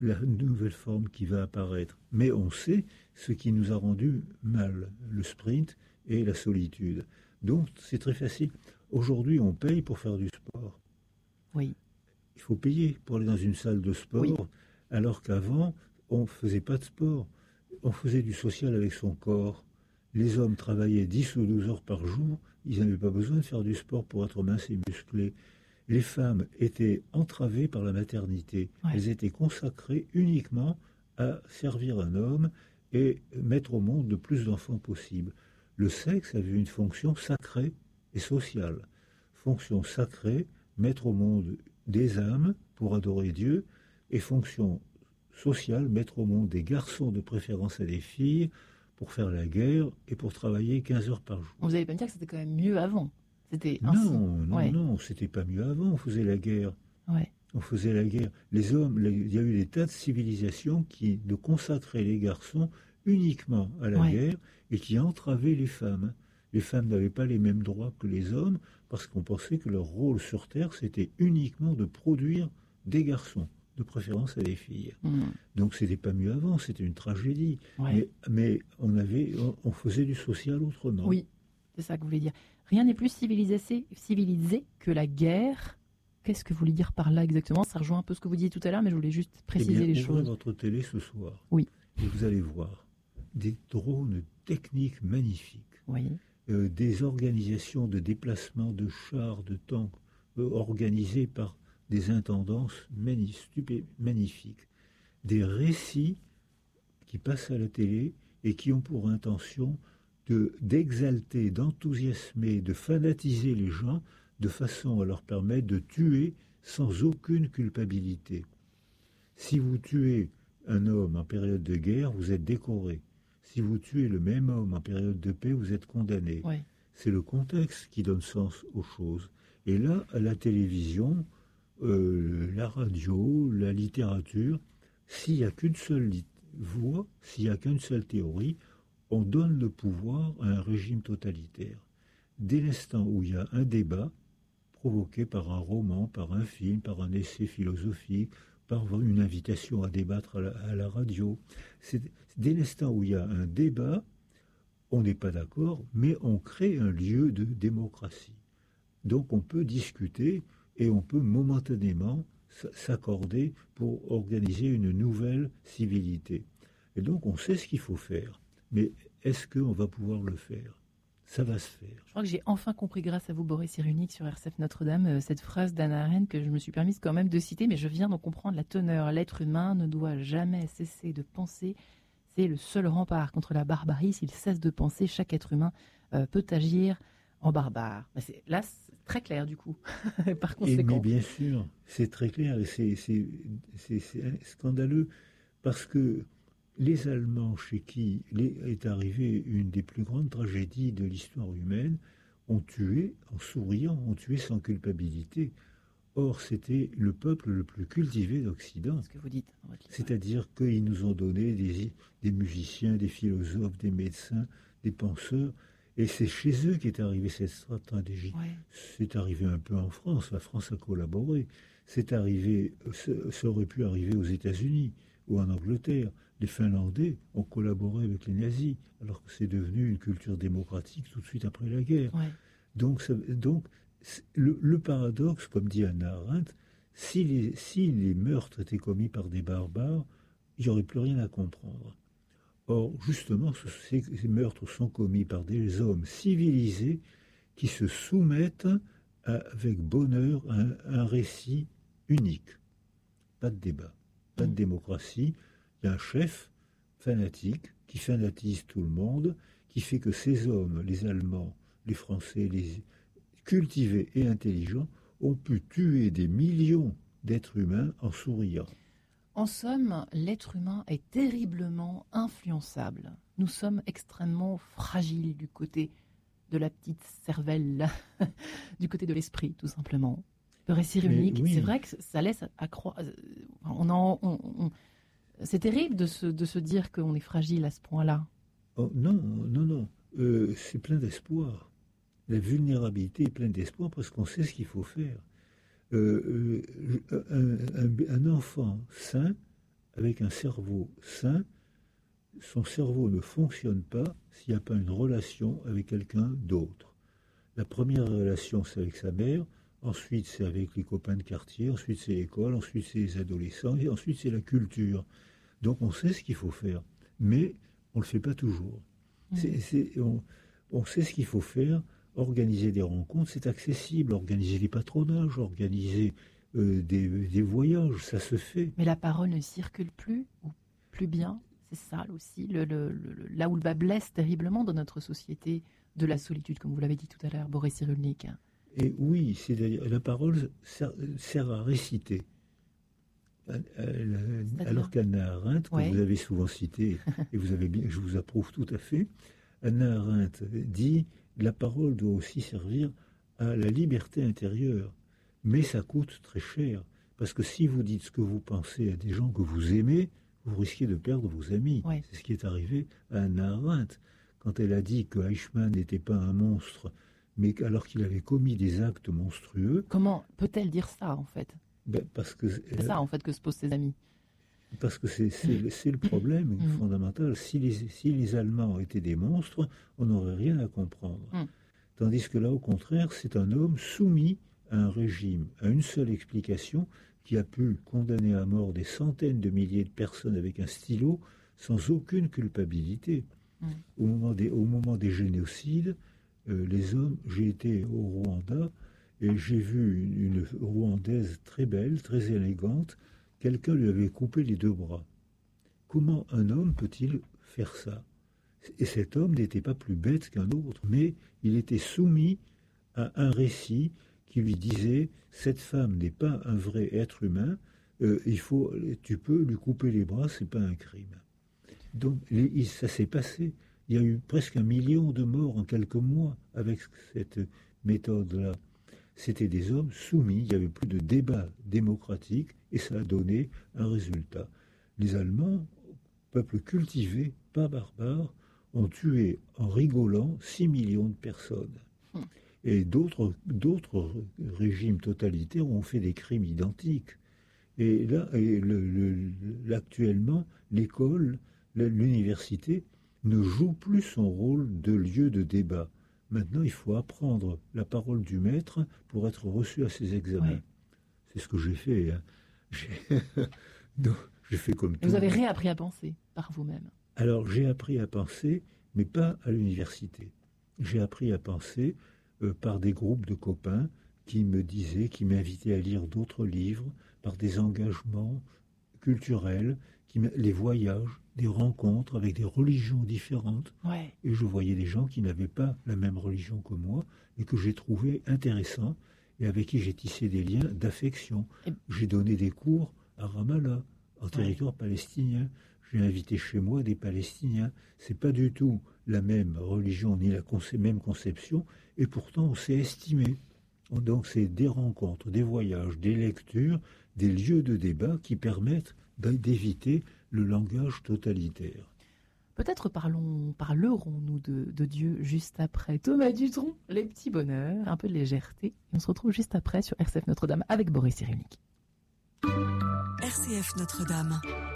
la nouvelle forme qui va apparaître. Mais on sait ce qui nous a rendu mal, le sprint et la solitude. Donc c'est très facile. Aujourd'hui, on paye pour faire du sport. Oui. Il faut payer pour aller dans une salle de sport, Oui. alors qu'avant, on ne faisait pas de sport. On faisait du social avec son corps. Les hommes travaillaient 10 ou 12 heures par jour. Ils n'avaient pas besoin de faire du sport pour être minces et musclés. Les femmes étaient entravées par la maternité. Ouais. Elles étaient consacrées uniquement à servir un homme et mettre au monde le plus d'enfants possible. Le sexe avait une fonction sacrée et sociale. Fonction sacrée, mettre au monde des âmes pour adorer Dieu, et fonction sociale, mettre au monde des garçons, de préférence à des filles, pour faire la guerre et pour travailler 15 heures par jour. Vous n'allez pas me dire que c'était quand même mieux avant. C'était ainsi. Non, c'était pas mieux avant, on faisait la guerre. Ouais. On faisait la guerre. Les hommes, il y a eu des tas de civilisations qui ne consacraient les garçons uniquement à la guerre et qui entravaient les femmes. Les femmes n'avaient pas les mêmes droits que les hommes parce qu'on pensait que leur rôle sur Terre, c'était uniquement de produire des garçons, de préférence à des filles. Donc c'était pas mieux avant, c'était une tragédie. Mais on faisait du social autrement. Oui, c'est ça que vous voulez dire. Rien n'est plus civilisé que la guerre. Qu'est-ce que vous voulez dire par là exactement? Ça rejoint un peu ce que vous disiez tout à l'heure, mais je voulais juste préciser les choses. Ouvrez votre télé ce soir. Oui. Et vous allez voir des drones techniques magnifiques. Oui. Des organisations de déplacement de chars, de tanks, organisées par des intendances magnifiques. Des récits qui passent à la télé et qui ont pour intention d'exalter, d'enthousiasmer, de fanatiser les gens de façon à leur permettre de tuer sans aucune culpabilité. Si vous tuez un homme en période de guerre, vous êtes décoré. Si vous tuez le même homme en période de paix, vous êtes condamné. Ouais. C'est le contexte qui donne sens aux choses. Et là, à la télévision, la radio, la littérature, s'il n'y a qu'une seule voix, s'il n'y a qu'une seule théorie, on donne le pouvoir à un régime totalitaire. Dès l'instant où il y a un débat, provoqué par un roman, par un film, par un essai philosophique, par une invitation à débattre à la radio, dès l'instant où il y a un débat, on n'est pas d'accord, mais on crée un lieu de démocratie. Donc on peut discuter et on peut momentanément s'accorder pour organiser une nouvelle civilité. Et donc on sait ce qu'il faut faire. Mais est-ce qu'on va pouvoir le faire? Ça va se faire. Je crois que j'ai enfin compris, grâce à vous, Boris Cyrulnik, sur RCF Notre-Dame, cette phrase d'Hannah Arendt que je me suis permise quand même de citer, mais je viens d'en comprendre la teneur. L'être humain ne doit jamais cesser de penser. C'est le seul rempart contre la barbarie. S'il cesse de penser, chaque être humain peut agir en barbare. Là, c'est très clair, du coup, par conséquent. Mais bien sûr, c'est très clair et c'est scandaleux parce que les Allemands, chez qui est arrivée une des plus grandes tragédies de l'histoire humaine, ont tué en souriant, ont tué sans culpabilité. Or, c'était le peuple le plus cultivé d'Occident. Ce que vous dites. C'est-à-dire qu'ils nous ont donné des musiciens, des philosophes, des médecins, des penseurs. Et c'est chez eux qu'est arrivée cette stratégie. Ouais. C'est arrivé un peu en France. La France a collaboré. C'est arrivé, ça aurait pu arriver aux États-Unis ou en Angleterre. Les Finlandais ont collaboré avec les nazis, alors que c'est devenu une culture démocratique tout de suite après la guerre. Ouais. Donc le paradoxe, comme dit Hannah Arendt, si les meurtres étaient commis par des barbares, il n'y aurait plus rien à comprendre. Or, justement, ces meurtres sont commis par des hommes civilisés qui se soumettent avec bonheur à un récit unique. Pas de débat, pas de démocratie. Il y a un chef fanatique qui fanatise tout le monde, qui fait que ces hommes, les Allemands, les Français, les cultivés et intelligents, ont pu tuer des millions d'êtres humains en souriant. En somme, l'être humain est terriblement influençable. Nous sommes extrêmement fragiles du côté de la petite cervelle, du côté de l'esprit, tout simplement. Boris Cyrulnik, oui. C'est vrai que ça laisse à croire... c'est terrible de se dire qu'on est fragile à ce point-là. Oh, non. C'est plein d'espoir. La vulnérabilité est pleine d'espoir parce qu'on sait ce qu'il faut faire. Un enfant sain avec un cerveau sain, son cerveau ne fonctionne pas s'il n'y a pas une relation avec quelqu'un d'autre. La première relation, c'est avec sa mère, ensuite c'est avec les copains de quartier, ensuite c'est l'école, ensuite c'est les adolescents, et ensuite c'est la culture. Donc on sait ce qu'il faut faire, mais on ne le fait pas toujours. On sait ce qu'il faut faire, organiser des rencontres, c'est accessible, organiser des patronages, organiser des voyages, ça se fait. Mais la parole ne circule plus, ou plus bien. C'est ça aussi, là où le bas blesse terriblement dans notre société de la solitude, comme vous l'avez dit tout à l'heure, Boris Cyrulnik. Et oui, c'est-à-dire la parole sert à réciter. Alors qu'Hannah Arendt, que vous avez souvent cité, et je vous approuve tout à fait, Hannah Arendt dit la parole doit aussi servir à la liberté intérieure. Mais ça coûte très cher. Parce que si vous dites ce que vous pensez à des gens que vous aimez, vous risquez de perdre vos amis. Ouais. C'est ce qui est arrivé à Hannah Arendt. Quand elle a dit que Eichmann n'était pas un monstre, mais alors qu'il avait commis des actes monstrueux... Comment peut-elle dire ça, en fait? Parce que c'est ça, en fait, que se posent ses amis. Parce que c'est le problème fondamental. Si les Allemands étaient des monstres, on n'aurait rien à comprendre. Tandis que là, au contraire, c'est un homme soumis à un régime, à une seule explication, qui a pu condamner à mort des centaines de milliers de personnes avec un stylo sans aucune culpabilité. Au moment des génocides, les hommes, j'ai été au Rwanda et j'ai vu une Rwandaise très belle, très élégante. Quelqu'un lui avait coupé les 2 bras. Comment un homme peut-il faire ça? Et cet homme n'était pas plus bête qu'un autre, mais il était soumis à un récit qui lui disait « Cette femme n'est pas un vrai être humain, tu peux lui couper les bras, c'est pas un crime. » Donc ça s'est passé. Il y a eu presque 1 million de morts en quelques mois avec cette méthode-là. C'était des hommes soumis, il n'y avait plus de débat démocratique et ça a donné un résultat. Les Allemands, peuple cultivé, pas barbare, ont tué en rigolant 6 millions de personnes. Et d'autres régimes totalitaires ont fait des crimes identiques. Et là, actuellement, l'école, l'université ne joue plus son rôle de lieu de débat. Maintenant, il faut apprendre la parole du maître pour être reçu à ses examens. Oui. C'est ce que j'ai fait. Hein. J'ai fait comme tout. Vous avez réappris à penser par vous-même. Alors, j'ai appris à penser, mais pas à l'université. J'ai appris à penser par des groupes de copains qui me disaient, qui m'invitaient à lire d'autres livres, par des engagements culturels, les voyages, des rencontres avec des religions différentes. Ouais. Et je voyais des gens qui n'avaient pas la même religion que moi et que j'ai trouvé intéressants et avec qui j'ai tissé des liens d'affection. J'ai donné des cours à Ramallah, en territoire palestinien. J'ai invité chez moi des Palestiniens. C'est pas du tout la même religion ni la même conception et pourtant on s'est estimé. Donc c'est des rencontres, des voyages, des lectures, des lieux de débat qui permettent d'éviter le langage totalitaire. Peut-être parlerons-nous de Dieu juste après. Thomas Dutronc, les petits bonheurs, un peu de légèreté. Et on se retrouve juste après sur RCF Notre-Dame avec Boris Cyrulnik. RCF Notre-Dame.